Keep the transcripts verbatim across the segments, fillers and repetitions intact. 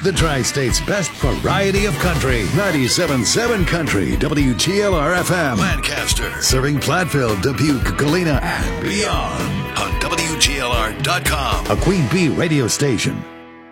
The Tri-State's best variety of country. ninety-seven point seven Country, W G L R F M. Lancaster. Serving Platteville, Dubuque, Galena, and beyond. On W G L R dot com. A Queen Bee radio station.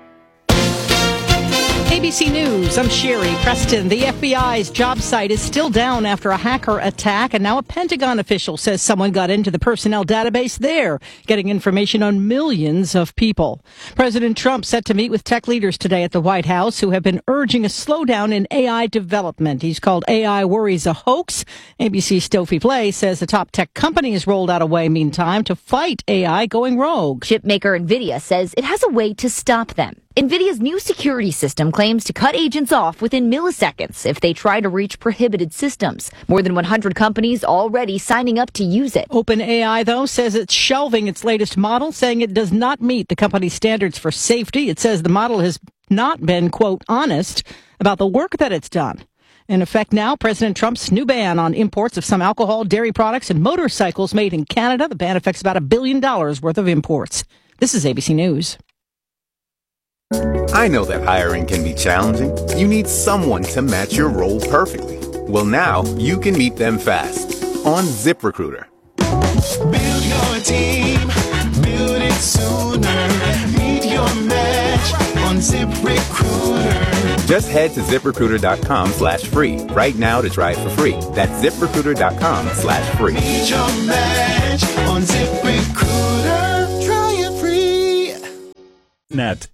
A B C News, I'm Sherry Preston. The F B I's job site is still down after a hacker attack, and now a Pentagon official says someone got into the personnel database there, getting information on millions of people. President Trump set to meet with tech leaders today at the White House who have been urging a slowdown in A I development. He's called A I worries a hoax. A B C's Stofie Play says the top tech company has rolled out a way, meantime, to fight A I going rogue. Chipmaker NVIDIA says it has a way to stop them. NVIDIA's new security system claims to cut agents off within milliseconds if they try to reach prohibited systems. More than one hundred companies already signing up to use it. OpenAI, though, says it's shelving its latest model, saying it does not meet the company's standards for safety. It says the model has not been, quote, honest about the work that it's done. In effect now, President Trump's new ban on imports of some alcohol, dairy products, and motorcycles made in Canada. The ban affects about a billion dollars worth of imports. This is A B C News. I know that hiring can be challenging. You need someone to match your role perfectly. Well, now you can meet them fast on ZipRecruiter. Build your team, build it sooner. Meet your match on ZipRecruiter. Just head to ZipRecruiter.com slash free right now to try it for free. That's ZipRecruiter.com slash free. Meet your match on ZipRecruiter. Try it free. Net.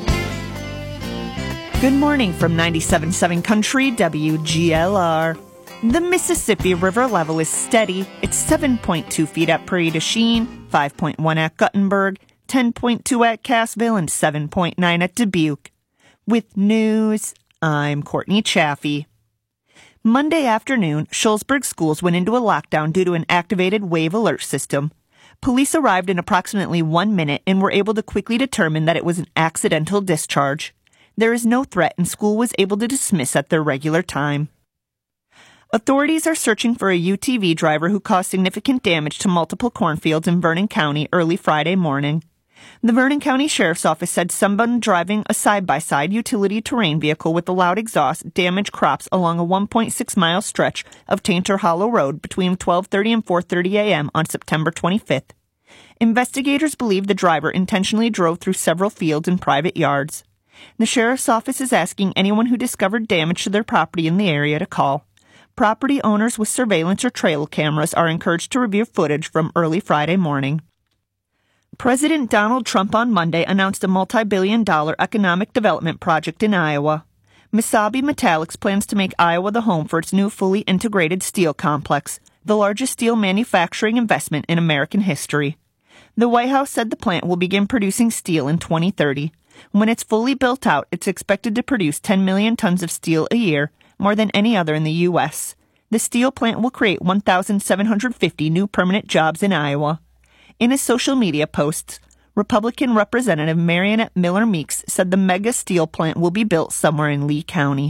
Good morning from ninety-seven point seven Country, W G L R. The Mississippi River level is steady. It's seven point two feet at Prairie du Chien, five point one at Guttenberg, ten point two at Cassville, and seven point nine at Dubuque. With news, I'm Courtney Chaffee. Monday afternoon, Shullsburg schools went into a lockdown due to an activated wave alert system. Police arrived in approximately one minute and were able to quickly determine that it was an accidental discharge. There is no threat, and school was able to dismiss at their regular time. Authorities are searching for a U T V driver who caused significant damage to multiple cornfields in Vernon County early Friday morning. The Vernon County Sheriff's Office said someone driving a side-by-side utility terrain vehicle with a loud exhaust damaged crops along a one point six mile stretch of Tainter Hollow Road between twelve thirty and four thirty a.m. on September twenty-fifth. Investigators believe the driver intentionally drove through several fields and private yards. The Sheriff's Office is asking anyone who discovered damage to their property in the area to call. Property owners with surveillance or trail cameras are encouraged to review footage from early Friday morning. President Donald Trump on Monday announced a multi-billion dollar economic development project in Iowa. Mesabi Metallics plans to make Iowa the home for its new fully integrated steel complex, the largest steel manufacturing investment in American history. The White House said the plant will begin producing steel in twenty thirty. When it's fully built out, it's expected to produce ten million tons of steel a year, more than any other in the U S. The steel plant will create one thousand seven hundred fifty new permanent jobs in Iowa. In his social media posts, Republican Representative Marionette Miller Meeks said the mega steel plant will be built somewhere in Lee County.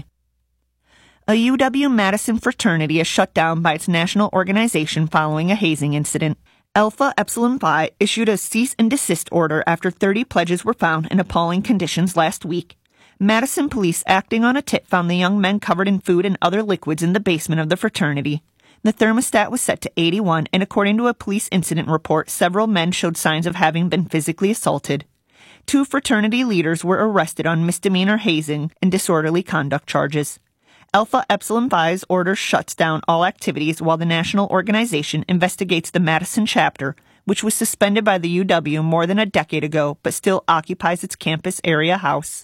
A U W-Madison fraternity is shut down by its national organization following a hazing incident. Alpha Epsilon Phi issued a cease and desist order after thirty pledges were found in appalling conditions last week. Madison police, acting on a tip, found the young men covered in food and other liquids in the basement of the fraternity. The thermostat was set to eighty-one, and according to a police incident report, several men showed signs of having been physically assaulted. Two fraternity leaders were arrested on misdemeanor hazing and disorderly conduct charges. Alpha Epsilon Phi's order shuts down all activities while the national organization investigates the Madison chapter, which was suspended by the U W more than a decade ago but still occupies its campus area house.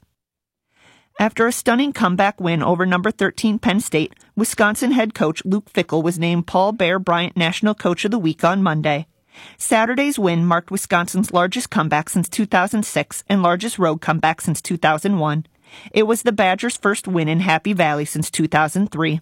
After a stunning comeback win over number thirteen Penn State, Wisconsin head coach Luke Fickell was named Paul Bear Bryant National Coach of the Week on Monday. Saturday's win marked Wisconsin's largest comeback since two thousand six and largest road comeback since two thousand one. It was the Badgers' first win in Happy Valley since two thousand three.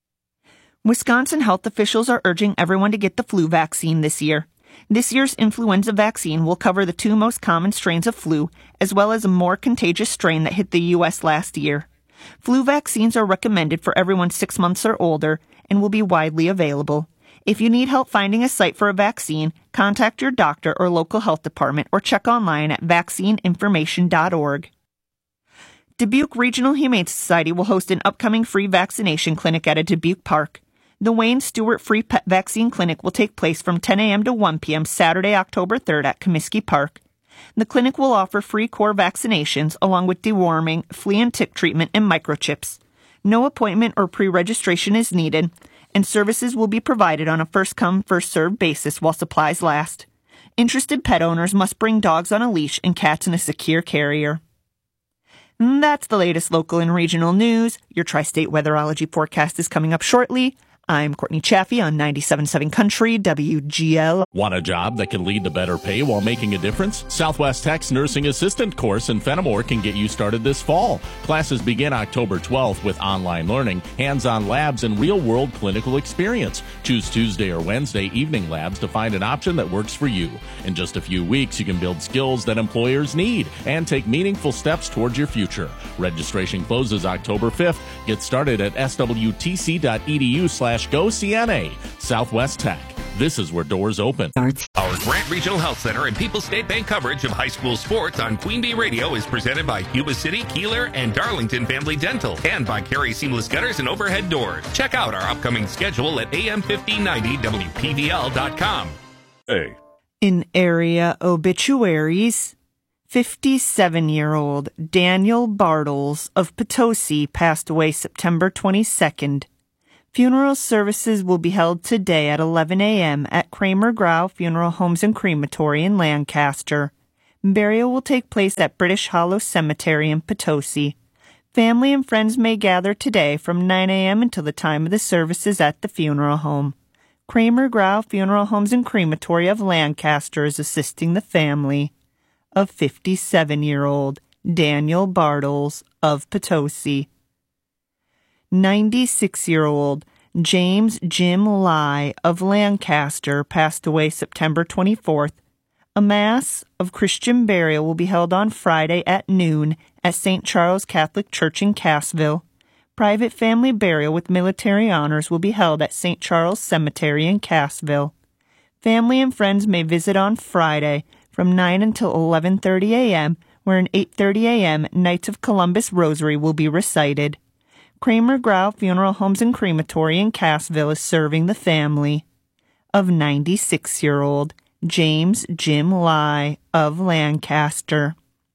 Wisconsin health officials are urging everyone to get the flu vaccine this year. This year's influenza vaccine will cover the two most common strains of flu, as well as a more contagious strain that hit the U S last year. Flu vaccines are recommended for everyone six months or older and will be widely available. If you need help finding a site for a vaccine, contact your doctor or local health department or check online at vaccine information dot org. Dubuque Regional Humane Society will host an upcoming free vaccination clinic at a Dubuque park. The Wayne Stewart Free Pet Vaccine Clinic will take place from ten a.m. to one p.m. Saturday, October third at Comiskey Park. The clinic will offer free core vaccinations along with deworming, flea and tick treatment, and microchips. No appointment or pre-registration is needed, and services will be provided on a first-come, first-served basis while supplies last. Interested pet owners must bring dogs on a leash and cats in a secure carrier. And that's the latest local and regional news. Your Tri-State Weatherology forecast is coming up shortly. I'm Courtney Chaffee on ninety-seven point seven Country, W G L. Want a job that can lead to better pay while making a difference? Southwest Tech's Nursing Assistant course in Fenimore can get you started this fall. Classes begin October twelfth with online learning, hands-on labs, and real-world clinical experience. Choose Tuesday or Wednesday evening labs to find an option that works for you. In just a few weeks, you can build skills that employers need and take meaningful steps towards your future. Registration closes October fifth. Get started at swtc.edu slash go C N A. Southwest Tech. This is where doors open. Our Grant Regional Health Center and People's State Bank coverage of high school sports on Queen Bee Radio is presented by Yuba City, Keeler, and Darlington Family Dental, and by Carey Seamless Gutters and Overhead Doors. Check out our upcoming schedule at A M fifteen ninety W P V L dot com. Hey. In area obituaries, fifty-seven-year-old Daniel Bartles of Potosi passed away September twenty-second. Funeral services will be held today at eleven a.m. at Kramer Grau Funeral Homes and Crematory in Lancaster. Burial will take place at British Hollow Cemetery in Potosi. Family and friends may gather today from nine a.m. until the time of the services at the funeral home. Kramer Grau Funeral Homes and Crematory of Lancaster is assisting the family of fifty-seven-year-old Daniel Bartles of Potosi. ninety-six-year-old James Jim Lai of Lancaster passed away September twenty-fourth. A Mass of Christian burial will be held on Friday at noon at Saint Charles Catholic Church in Cassville. Private family burial with military honors will be held at Saint Charles Cemetery in Cassville. Family and friends may visit on Friday from nine until eleven thirty a.m., where an eight thirty a.m. Knights of Columbus Rosary will be recited. Kramer Grau Funeral Homes and Crematory in Cassville is serving the family of ninety-six-year-old James Jim Lai of Lancaster.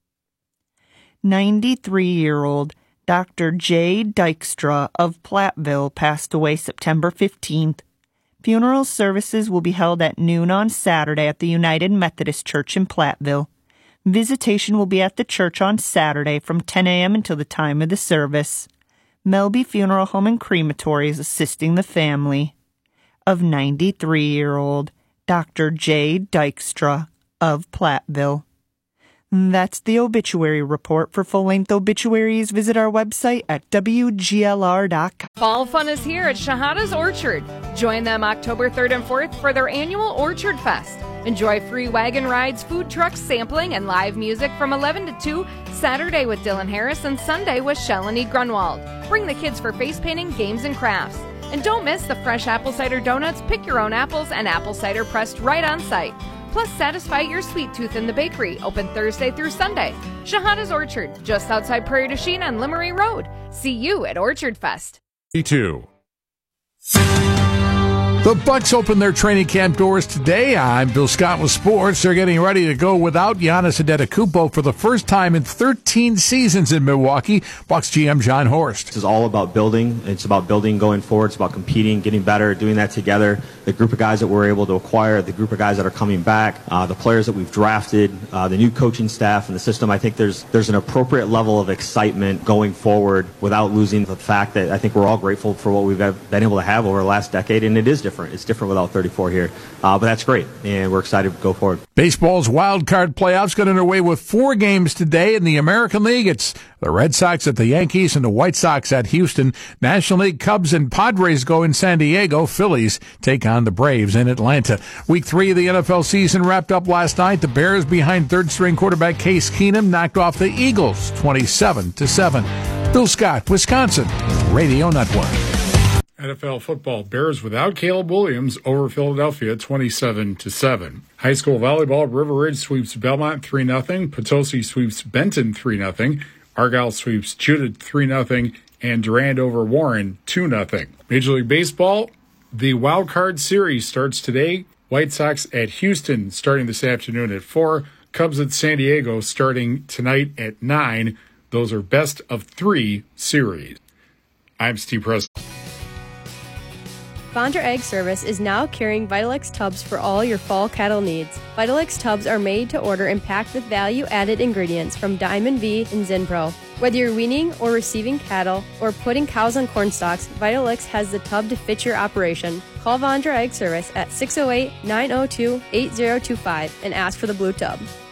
ninety-three-year-old Doctor J. Dykstra of Platteville passed away September fifteenth. Funeral services will be held at noon on Saturday at the United Methodist Church in Platteville. Visitation will be at the church on Saturday from ten a.m. until the time of the service. Melby Funeral Home and Crematory is assisting the family of ninety-three-year-old Doctor J. Dykstra of Platteville. That's the obituary report. For full-length obituaries, visit our website at W G L R dot com. Fall fun is here at Shahada's Orchard. Join them October third and fourth for their annual Orchard Fest. Enjoy free wagon rides, food trucks, sampling, and live music from eleven to two, Saturday with Dylan Harris and Sunday with Shalini Grunwald. Bring the kids for face painting, games, and crafts. And don't miss the fresh apple cider donuts, pick your own apples, and apple cider pressed right on site. Plus, satisfy your sweet tooth in the bakery, open Thursday through Sunday. Shahada's Orchard, just outside Prairie du Chien on Limerick Road. See you at Orchard Fest. two. The Bucks open their training camp doors today. I'm Bill Scott with sports. They're getting ready to go without Giannis Antetokounmpo for the first time in thirteen seasons in Milwaukee. Bucks G M John Horst. This is all about building. It's about building going forward. It's about competing, getting better, doing that together. The group of guys that we're able to acquire, the group of guys that are coming back, uh, the players that we've drafted, uh, the new coaching staff and the system. I think there's there's an appropriate level of excitement going forward without losing the fact that I think we're all grateful for what we've been able to have over the last decade, and it is different. It's different without thirty-four here, uh, but that's great, and we're excited to go forward. Baseball's wild card playoffs got underway with four games today in the American League. It's the Red Sox at the Yankees and the White Sox at Houston. National League Cubs and Padres go in San Diego. Phillies take on the Braves in Atlanta. Week three of the N F L season wrapped up last night. The Bears, behind third-string quarterback Case Keenum, knocked off the Eagles twenty-seven to seven. Bill Scott, Wisconsin Radio Network. N F L football, Bears without Caleb Williams over Philadelphia twenty-seven to seven. High school volleyball, River Ridge sweeps Belmont three nothing. Potosi sweeps Benton three nothing. Argyle sweeps Judith three nothing, and Durand over Warren two nothing. Major League Baseball, the Wild Card Series starts today. White Sox at Houston starting this afternoon at four. Cubs at San Diego starting tonight at nine. Those are best of three series. I'm Steve Preston. Fondra Egg Service is now carrying Vitalix tubs for all your fall cattle needs. Vitalix tubs are made to order and packed with value-added ingredients from Diamond V and Zinpro. Whether you're weaning or receiving cattle or putting cows on corn stalks, Vitalix has the tub to fit your operation. Call Fondra Egg Service at six oh eight, nine oh two, eight oh two five and ask for the blue tub.